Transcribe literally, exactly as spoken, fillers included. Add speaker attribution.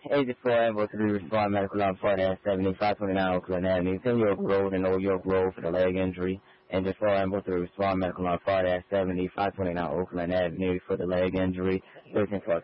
Speaker 1: Agent four Ambulance three respond medical line Florida at seventy five twenty-nine Oakland Avenue, ten York Road and Old York Road for the leg injury. Agent four Ambulance three respond medical line Florida at seventy five twenty-nine Oakland Avenue for the leg injury. thirteen